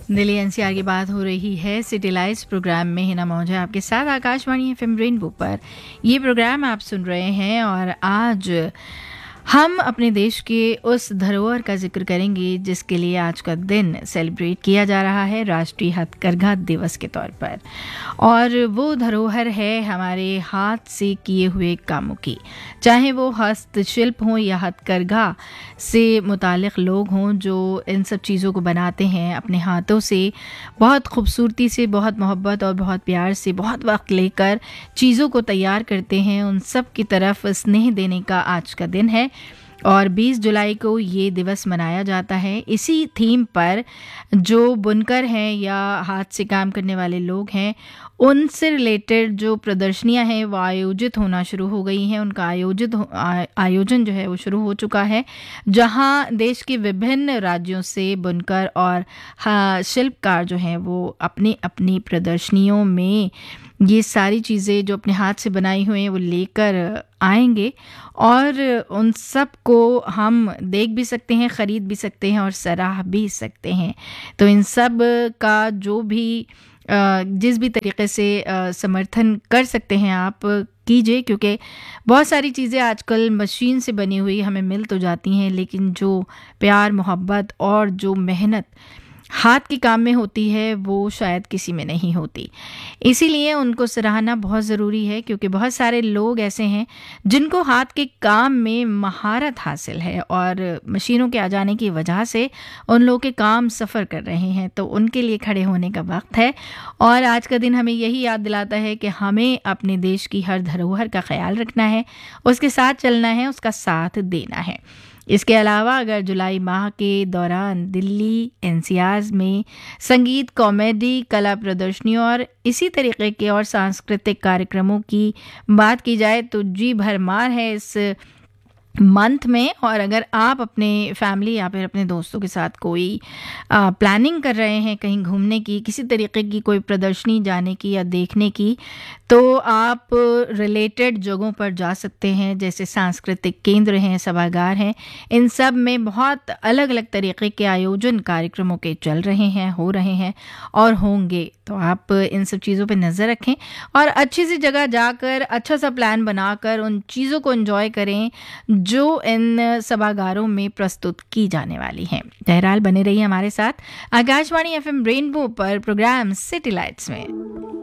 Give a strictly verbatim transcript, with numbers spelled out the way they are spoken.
Delhi NCR की बात हो रही है। सिटी लाइट्स प्रोग्राम में हिना मौजा आपके साथ आकाशवाणी एफएम रेनबो पर ये प्रोग्राम आप सुन रहे हैं। और आज हम अपने देश के उस धरोहर का जिक्र करेंगे जिसके लिए आज का दिन सेलिब्रेट किया जा रहा है राष्ट्रीय हथकरघा दिवस के तौर पर। और वो धरोहर है हमारे हाथ से किए हुए कामों की, चाहे वो हस्तशिल्प हों या हथकरघा से मुतालिक लोग हों जो इन सब चीज़ों को बनाते हैं अपने हाथों से, बहुत खूबसूरती से, बहुत मोहब्बत और बहुत प्यार से, बहुत वक्त लेकर चीज़ों को तैयार करते हैं। उन सब की तरफ स्नेह देने का आज का दिन है और बीस जुलाई को ये दिवस मनाया जाता है। इसी थीम पर जो बुनकर हैं या हाथ से काम करने वाले लोग हैं उनसे रिलेटेड जो प्रदर्शनियां हैं वो आयोजित होना शुरू हो गई हैं। उनका आयोजित आ, आयोजन जो है वो शुरू हो चुका है, जहां देश के विभिन्न राज्यों से बुनकर और हाँ, शिल्पकार जो हैं वो अपनी अपनी प्रदर्शनियों में ये सारी चीज़ें जो अपने हाथ से बनाई हुई हैं वो लेकर आएंगे और उन सब को हम देख भी सकते हैं, ख़रीद भी सकते हैं और सराह भी सकते हैं। तो इन सब का जो भी जिस भी तरीके से समर्थन कर सकते हैं आप कीजिए, क्योंकि बहुत सारी चीज़ें आजकल मशीन से बनी हुई हमें मिल तो जाती हैं, लेकिन जो प्यार, मोहब्बत और जो मेहनत हाथ के काम में होती है वो शायद किसी में नहीं होती। इसीलिए उनको सराहना बहुत ज़रूरी है, क्योंकि बहुत सारे लोग ऐसे हैं जिनको हाथ के काम में महारत हासिल है और मशीनों के आ जाने की वजह से उन लोगों के काम सफ़र कर रहे हैं। तो उनके लिए खड़े होने का वक्त है और आज का दिन हमें यही याद दिलाता है कि हमें अपने देश की हर धरोहर का ख्याल रखना है, उसके साथ चलना है, उसका साथ देना है। इसके अलावा अगर जुलाई माह के दौरान दिल्ली एनसीआर में संगीत, कॉमेडी, कला प्रदर्शनियों और इसी तरीके के और सांस्कृतिक कार्यक्रमों की बात की जाए तो जी भरमार है इस मंथ में। और अगर आप अपने फैमिली या फिर अपने दोस्तों के साथ कोई आ, प्लानिंग कर रहे हैं कहीं घूमने की, किसी तरीके की कोई प्रदर्शनी जाने की या देखने की, तो आप रिलेटेड जगहों पर जा सकते हैं, जैसे सांस्कृतिक केंद्र हैं, सभागार हैं। इन सब में बहुत अलग अलग तरीके के आयोजन कार्यक्रमों के चल रहे हैं, हो रहे हैं और होंगे। तो आप इन सब चीज़ों पे नज़र रखें और अच्छी सी जगह जाकर अच्छा सा प्लान बनाकर उन चीज़ों को एंजॉय करें जो इन सभागारों में प्रस्तुत की जाने वाली हैं। बहरहाल बने रहिए हमारे साथ आकाशवाणी एफएम रेनबो पर प्रोग्राम सिटी लाइट्स में।